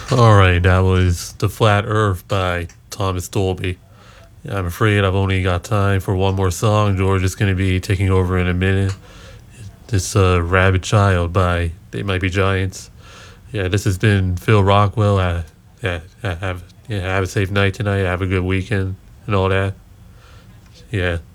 Alright, that was The Flat Earth by Thomas Dolby. I'm afraid I've only got time for one more song. George is going to be taking over in a minute. This Rabid Child by They Might Be Giants. Yeah, this has been Phil Rockwell. Have a safe night tonight. Have a good weekend and all that. Yeah.